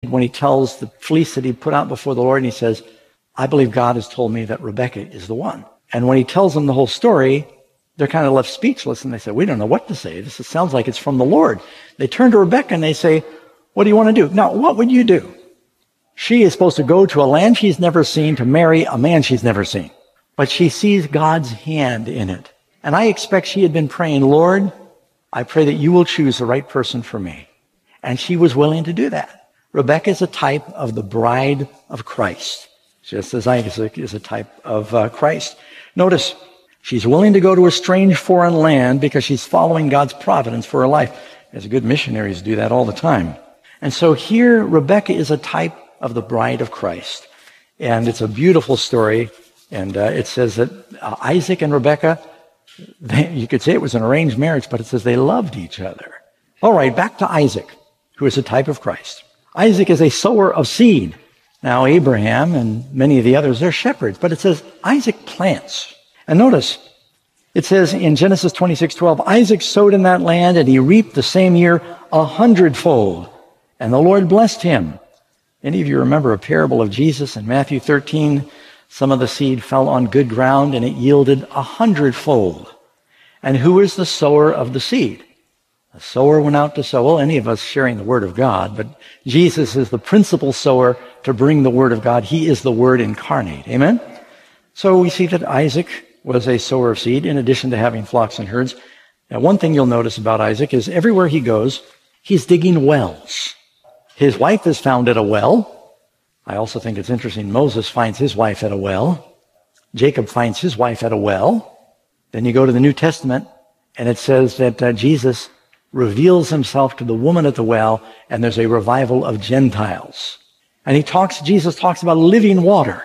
when he tells the fleece that he put out before the Lord, and he says, I believe God has told me that Rebekah is the one. And when he tells them the whole story, they're kind of left speechless, and they say, we don't know what to say. This sounds like it's from the Lord. They turn to Rebekah and they say, what do you want to do? Now, what would you do? She is supposed to go to a land she's never seen to marry a man she's never seen. But she sees God's hand in it. And I expect she had been praying, Lord, I pray that you will choose the right person for me. And she was willing to do that. Rebekah is a type of the bride of Christ, just as Isaac is a type of Christ. Notice, she's willing to go to a strange foreign land because she's following God's providence for her life. As good missionaries do that all the time. And so here, Rebekah is a type of the bride of Christ. And it's a beautiful story. And it says that Isaac and Rebekah, you could say it was an arranged marriage, but it says they loved each other. All right, back to Isaac, who is a type of Christ. Isaac is a sower of seed. Now, Abraham and many of the others, they're shepherds, but it says Isaac plants. And notice, it says in Genesis 26:12, Isaac sowed in that land, and he reaped the same year 100-fold. And the Lord blessed him. Any of you remember a parable of Jesus in Matthew 13? Some of the seed fell on good ground, and it yielded 100-fold. And who is the sower of the seed? The sower went out to sow. Well, any of us sharing the Word of God, but Jesus is the principal sower to bring the Word of God. He is the Word incarnate. Amen? So we see that Isaac was a sower of seed in addition to having flocks and herds. Now, one thing you'll notice about Isaac is everywhere he goes, he's digging wells. His wife is found at a well. I also think it's interesting, Moses finds his wife at a well. Jacob finds his wife at a well. Then you go to the New Testament, and it says that Jesus reveals himself to the woman at the well, and there's a revival of Gentiles. And Jesus talks about living water.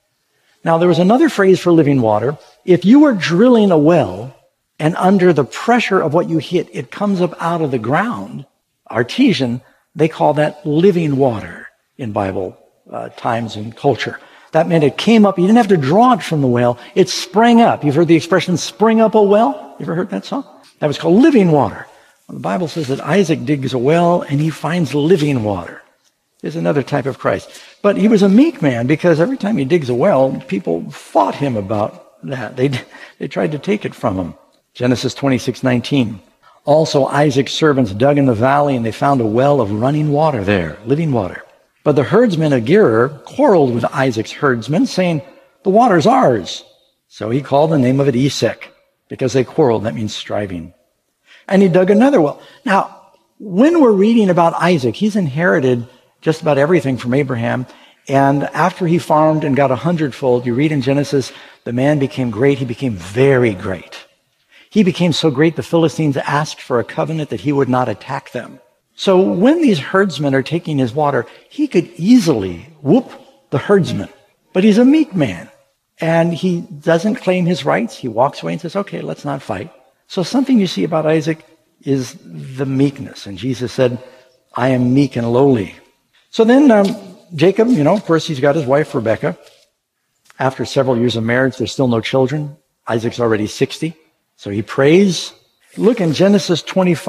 Now, there was another phrase for living water. If you were drilling a well, and under the pressure of what you hit, it comes up out of the ground, artesian, they call that living water in Bible times and culture. That meant it came up. You didn't have to draw it from the well. It sprang up. You've heard the expression, spring up a well? You ever heard that song? That was called living water. Well, the Bible says that Isaac digs a well and he finds living water. There's another type of Christ. But he was a meek man because every time he digs a well, people fought him about that. They tried to take it from him. Genesis 26:19. Also Isaac's servants dug in the valley, and they found a well of running water there, living water. But the herdsmen of Gerar quarreled with Isaac's herdsmen, saying, the water's ours. So he called the name of it Esek, because they quarreled. That means striving. And he dug another well. Now, when we're reading about Isaac, he's inherited just about everything from Abraham. And after he farmed and got 100-fold, you read in Genesis, the man became great. He became very great. He became so great, the Philistines asked for a covenant that he would not attack them. So when these herdsmen are taking his water, he could easily whoop the herdsman. But he's a meek man. And he doesn't claim his rights. He walks away and says, okay, let's not fight. So something you see about Isaac is the meekness. And Jesus said, I am meek and lowly. So then Jacob, of course, he's got his wife, Rebekah. After several years of marriage, there's still no children. Isaac's already 60. So he prays. Look in Genesis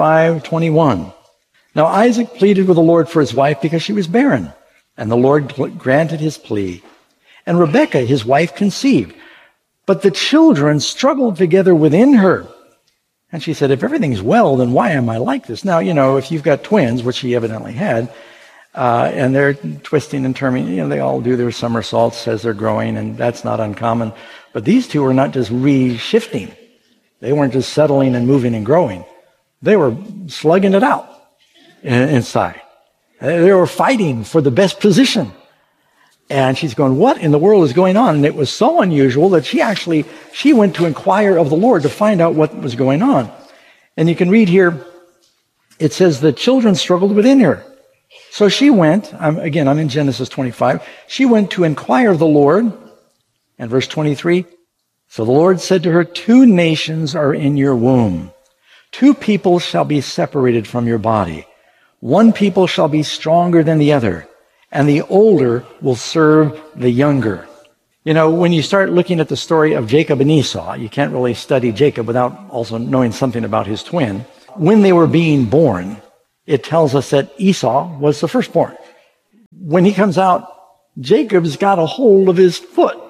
25:21. Now Isaac pleaded with the Lord for his wife because she was barren. And the Lord granted his plea. And Rebekah, his wife, conceived. But the children struggled together within her. And she said, if everything's well, then why am I like this? Now, if you've got twins, which she evidently had, and they're twisting and turning, they all do their somersaults as they're growing, and that's not uncommon. But these two were not just re-shifting. They weren't just settling and moving and growing. They were slugging it out inside. They were fighting for the best position. And she's going, what in the world is going on? And it was so unusual that she went to inquire of the Lord to find out what was going on. And you can read here, it says the children struggled within her. So she went, I'm in Genesis 25. She went to inquire of the Lord. And verse 23, so the Lord said to her, 2 nations are in your womb. 2 people shall be separated from your body. 1 people shall be stronger than the other, and the older will serve the younger. When you start looking at the story of Jacob and Esau, you can't really study Jacob without also knowing something about his twin. When they were being born, it tells us that Esau was the firstborn. when he comes out, Jacob's got a hold of his foot.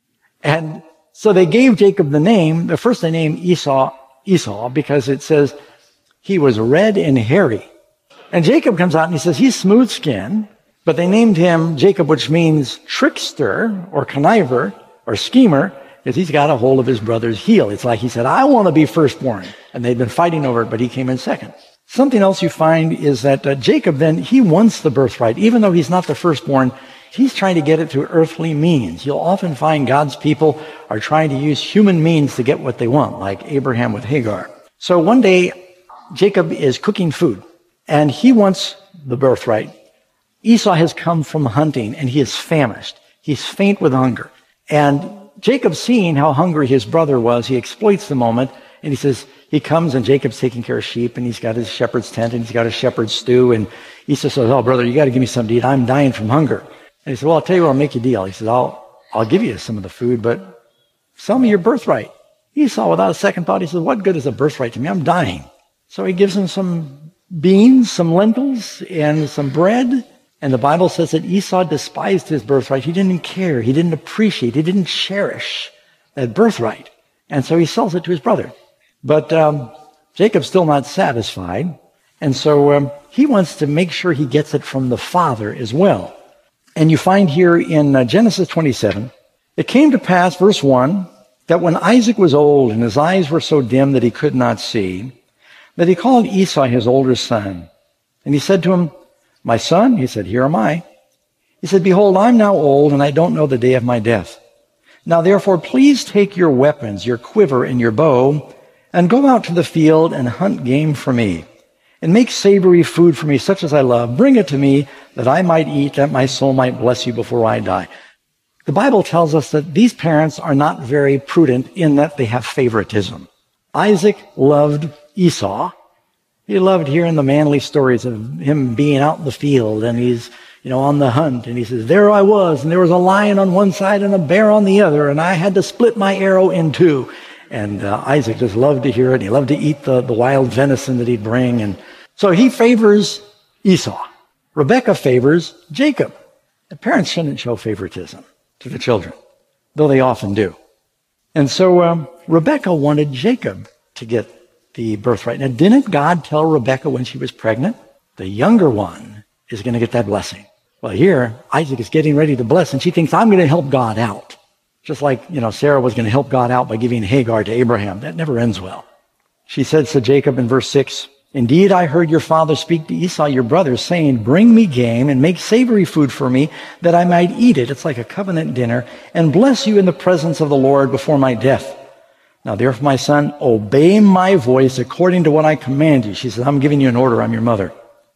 And so they gave Jacob the name, the first they named Esau, because it says he was red and hairy. And Jacob comes out and he says he's smooth-skinned, but they named him Jacob, which means trickster or conniver or schemer, because he's got a hold of his brother's heel. It's like he said, I want to be firstborn. And they'd been fighting over it, but he came in second. Something else you find is that Jacob then, he wants the birthright. Even though he's not the firstborn, he's trying to get it through earthly means. You'll often find God's people are trying to use human means to get what they want, like Abraham with Hagar. So one day, Jacob is cooking food, and he wants the birthright. Esau has come from hunting, and he is famished. He's faint with hunger. And Jacob, seeing how hungry his brother was, he exploits the moment, and he says, he comes, and Jacob's taking care of sheep, and he's got his shepherd's tent, and he's got a shepherd's stew, and Esau says, oh, brother, you got to give me something to eat. I'm dying from hunger. And he said, well, I'll tell you what, I'll make you a deal. He says, I'll give you some of the food, but sell me your birthright. Esau, without a second thought, he says, what good is a birthright to me? I'm dying. So he gives him some beans, some lentils, and some bread. And the Bible says that Esau despised his birthright. He didn't care. He didn't appreciate. He didn't cherish that birthright. And so he sells it to his brother. But Jacob's still not satisfied. And so he wants to make sure he gets it from the father as well. And you find here in Genesis 27, it came to pass, verse 1, that when Isaac was old and his eyes were so dim that he could not see, that he called Esau his older son. And he said to him, my son, he said, here am I. He said, behold, I'm now old and I don't know the day of my death. Now therefore, please take your weapons, your quiver and your bow, and go out to the field and hunt game for me. And make savory food for me, such as I love. Bring it to me, that I might eat, that my soul might bless you before I die. The Bible tells us that these parents are not very prudent in that they have favoritism. Isaac loved Esau. He loved hearing the manly stories of him being out in the field, and he's, on the hunt. And he says, there I was, and there was a lion on one side and a bear on the other, and I had to split my arrow in two. And Isaac just loved to hear it. He loved to eat the wild venison that he'd bring. And so he favors Esau. Rebekah favors Jacob. The parents shouldn't show favoritism to the children, though they often do. And so Rebekah wanted Jacob to get the birthright. Now, didn't God tell Rebekah when she was pregnant, the younger one is going to get that blessing? Well, here, Isaac is getting ready to bless, and she thinks, I'm going to help God out. Just like, Sarah was going to help God out by giving Hagar to Abraham. That never ends well. She said to Jacob in verse 6, indeed, I heard your father speak to Esau, your brother, saying, bring me game and make savory food for me that I might eat it. It's like a covenant dinner, and bless you in the presence of the Lord before my death. Now, therefore, my son, obey my voice according to what I command you. She says, I'm giving you an order. I'm your mother.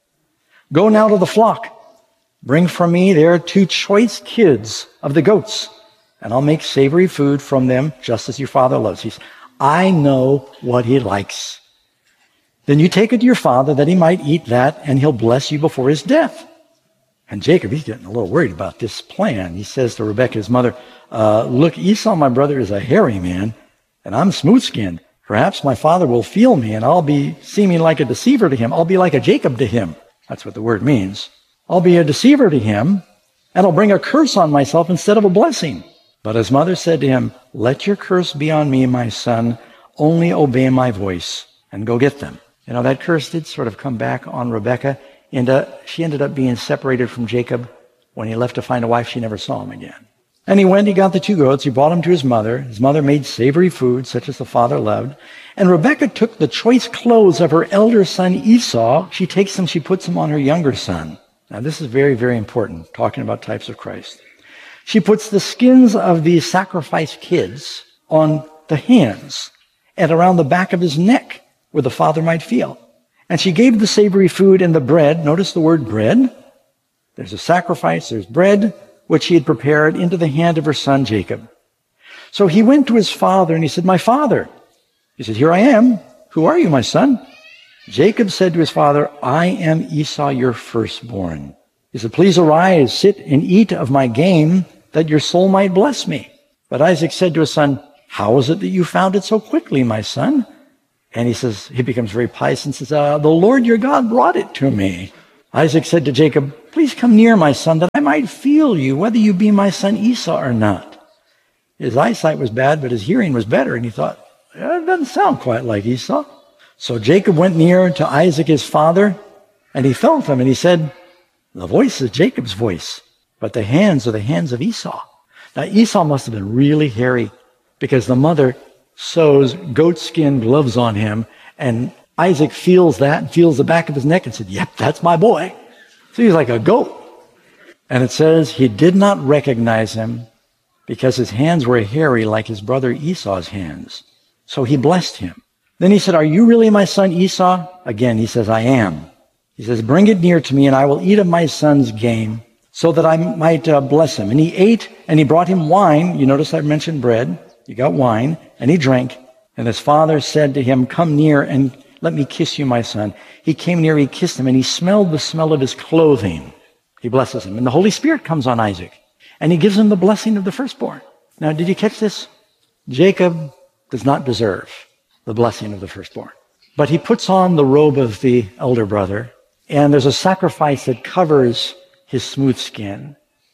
Go now to the flock. Bring from me there 2 choice kids of the goats, and I'll make savory food from them, just as your father loves. He says, I know what he likes. Then you take it to your father that he might eat that, and he'll bless you before his death. And Jacob, he's getting a little worried about this plan. He says to Rebekah, his mother, look, Esau, my brother, is a hairy man, and I'm smooth-skinned. Perhaps my father will feel me, and I'll be seeming like a deceiver to him. I'll be like a Jacob to him. That's what the word means. I'll be a deceiver to him, and I'll bring a curse on myself instead of a blessing. But his mother said to him, let your curse be on me, my son. Only obey my voice and go get them. That curse did sort of come back on Rebekah, and she ended up being separated from Jacob. When he left to find a wife, she never saw him again. And he went, he got the 2 goats, he brought them to his mother. His mother made savory food, such as the father loved. And Rebekah took the choice clothes of her elder son Esau. She takes them, she puts them on her younger son. Now, this is very, very important, talking about types of Christ. She puts the skins of these sacrificed kids on the hands and around the back of his neck, where the father might feel. And she gave the savory food and the bread. Notice the word bread. There's a sacrifice, there's bread, which she had prepared, into the hand of her son Jacob. So he went to his father and he said, my father. He said, here I am. Who are you, my son? Jacob said to his father, I am Esau, your firstborn. He said, please arise, sit and eat of my game, that your soul might bless me. But Isaac said to his son, how is it that you found it so quickly, my son? And he becomes very pious and says, the Lord your God brought it to me. Isaac said to Jacob, please come near, my son, that I might feel you, whether you be my son Esau or not. His eyesight was bad, but his hearing was better. And he thought, it doesn't sound quite like Esau. So Jacob went near to Isaac, his father, and he felt him, and he said, the voice is Jacob's voice, but the hands are the hands of Esau. Now, Esau must have been really hairy, because the mother sews goatskin gloves on him, and Isaac feels that and feels the back of his neck and said, yep, that's my boy. So he's like a goat. And it says he did not recognize him because his hands were hairy like his brother Esau's hands. So he blessed him. Then he said, are you really my son Esau? Again, he says, I am. He says, bring it near to me and I will eat of my son's game so that I might bless him. And he ate and he brought him wine. You notice I mentioned bread. He got wine and he drank. And his father said to him, come near and let me kiss you, my son. He came near, he kissed him, and he smelled the smell of his clothing. He blesses him. And the Holy Spirit comes on Isaac, and he gives him the blessing of the firstborn. Now, did you catch this? Jacob does not deserve the blessing of the firstborn. But he puts on the robe of the elder brother, and there's a sacrifice that covers his smooth skin.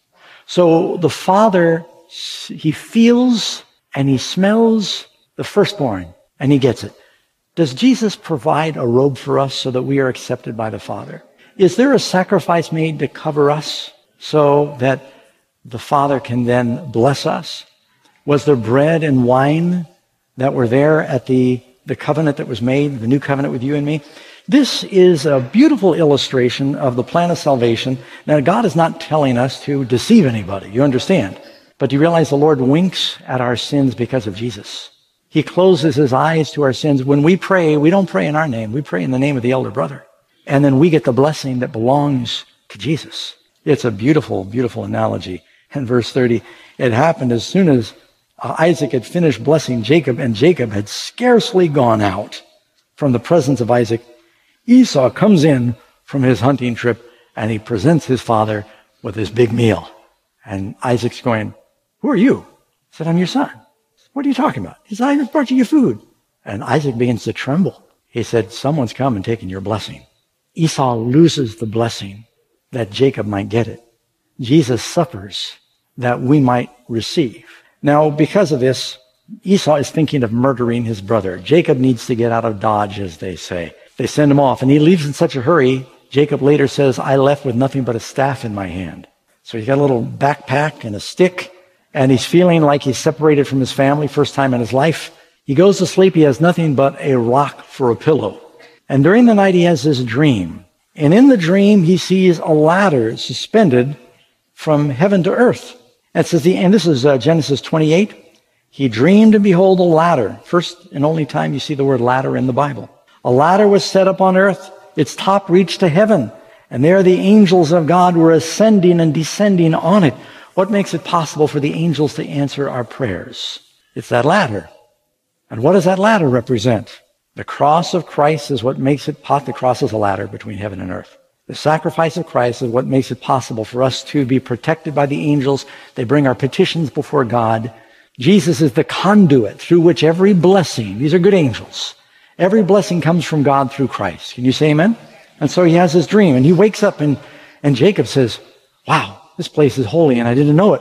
So the father, he feels and he smells the firstborn, and he gets it. Does Jesus provide a robe for us so that we are accepted by the Father? Is there a sacrifice made to cover us so that the Father can then bless us? Was there bread and wine that were there at the covenant that was made, the new covenant with you and me? This is a beautiful illustration of the plan of salvation. Now, God is not telling us to deceive anybody, you understand. But do you realize the Lord winks at our sins because of Jesus? He closes his eyes to our sins. When we pray, we don't pray in our name. We pray in the name of the elder brother. And then we get the blessing that belongs to Jesus. It's a beautiful, beautiful analogy. In verse 30, it happened as soon as Isaac had finished blessing Jacob, and Jacob had scarcely gone out from the presence of Isaac. Esau comes in from his hunting trip, and he presents his father with his big meal. And Isaac's going, who are you? He said, I'm your son. What are you talking about? He said, I just brought you your food. And Isaac begins to tremble. He said, someone's come and taken your blessing. Esau loses the blessing that Jacob might get it. Jesus suffers that we might receive. Now, because of this, Esau is thinking of murdering his brother. Jacob needs to get out of Dodge, as they say. They send him off, and he leaves in such a hurry. Jacob later says, I left with nothing but a staff in my hand. So he's got a little backpack and a stick, and he's feeling like he's separated from his family, first time in his life. He goes to sleep. He has nothing but a rock for a pillow. And during the night, he has this dream. And in the dream, he sees a ladder suspended from heaven to earth. And it says, and this is Genesis 28. He dreamed, and behold, a ladder. First and only time you see the word ladder in the Bible. A ladder was set up on earth. Its top reached to heaven. And there the angels of God were ascending and descending on it. What makes it possible for the angels to answer our prayers? It's that ladder. And what does that ladder represent? The cross of Christ is what makes it possible. The cross is a ladder between heaven and earth. The sacrifice of Christ is what makes it possible for us to be protected by the angels. They bring our petitions before God. Jesus is the conduit through which every blessing, these are good angels, every blessing comes from God through Christ. Can you say amen? And so he has this dream, and he wakes up, and Jacob says, wow, this place is holy, and I didn't know it.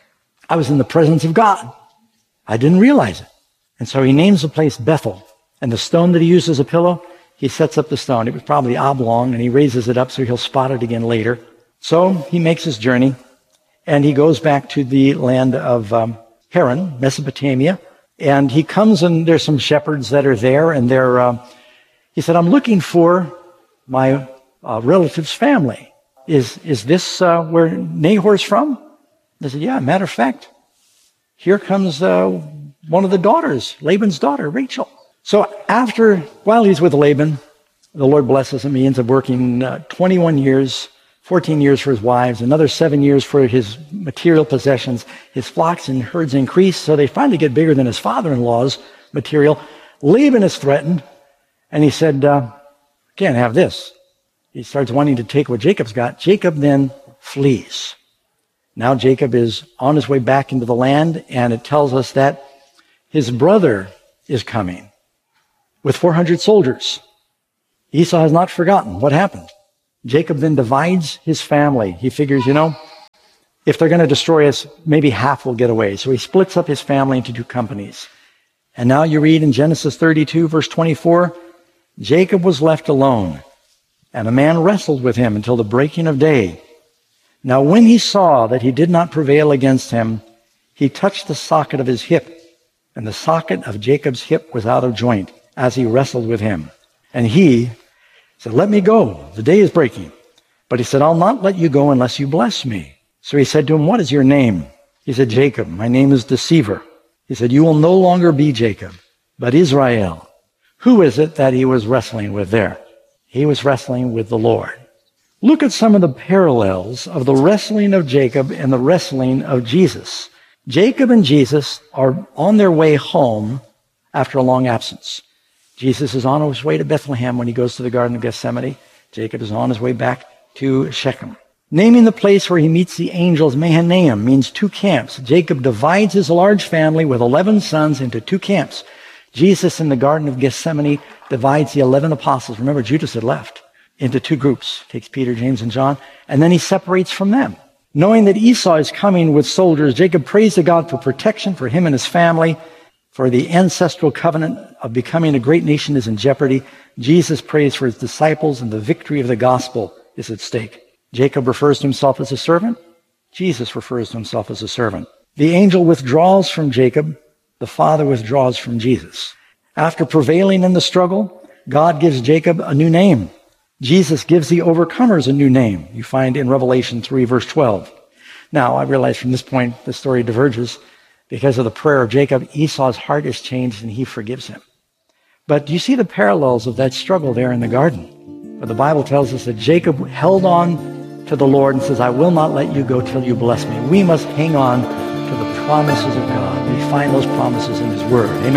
I was in the presence of God. I didn't realize it. And so he names the place Bethel. And the stone that he used as a pillow, he sets up the stone. It was probably oblong, and he raises it up so he'll spot it again later. So he makes his journey, and he goes back to the land of Haran, Mesopotamia. And he comes, and there's some shepherds that are there, and he said, I'm looking for my relative's family. Is this where Nahor's from? They said, yeah, matter of fact, here comes one of the daughters, Laban's daughter, Rachel. So while he's with Laban, the Lord blesses him. He ends up working 21 years, 14 years for his wives, another 7 years for his material possessions. His flocks and herds increase, so they finally get bigger than his father-in-law's material. Laban is threatened, and he said, can't have this. He starts wanting to take what Jacob's got. Jacob then flees. Now Jacob is on his way back into the land, and it tells us that his brother is coming with 400 soldiers. Esau has not forgotten what happened. Jacob then divides his family. He figures, if they're going to destroy us, maybe half will get away. So he splits up his family into two companies. And now you read in Genesis 32, verse 24, Jacob was left alone, and a man wrestled with him until the breaking of day. Now when he saw that he did not prevail against him, he touched the socket of his hip, and the socket of Jacob's hip was out of joint as he wrestled with him. And he said, let me go. The day is breaking. But he said, I'll not let you go unless you bless me. So he said to him, what is your name? He said, Jacob. My name is Deceiver. He said, you will no longer be Jacob, but Israel. Who is it that he was wrestling with there? He was wrestling with the Lord. Look at some of the parallels of the wrestling of Jacob and the wrestling of Jesus. Jacob and Jesus are on their way home after a long absence. Jesus is on his way to Bethlehem when he goes to the Garden of Gethsemane. Jacob is on his way back to Shechem. Naming the place where he meets the angels, Mahanaim, means two camps. Jacob divides his large family with 11 sons into two camps. Jesus in the Garden of Gethsemane divides the 11 apostles. Remember, Judas had left into two groups. Takes Peter, James, and John. And then he separates from them. Knowing that Esau is coming with soldiers, Jacob prays to God for protection for him and his family. For the ancestral covenant of becoming a great nation is in jeopardy. Jesus prays for his disciples, and the victory of the gospel is at stake. Jacob refers to himself as a servant. Jesus refers to himself as a servant. The angel withdraws from Jacob. The Father withdraws from Jesus. After prevailing in the struggle, God gives Jacob a new name. Jesus gives the overcomers a new name. You find in Revelation 3, verse 12. Now, I realize from this point the story diverges. Because of the prayer of Jacob, Esau's heart is changed and he forgives him. But do you see the parallels of that struggle there in the garden? But the Bible tells us that Jacob held on to the Lord and says, I will not let you go till you bless me. We must hang on to the promises of God. We find those promises in his word. Amen.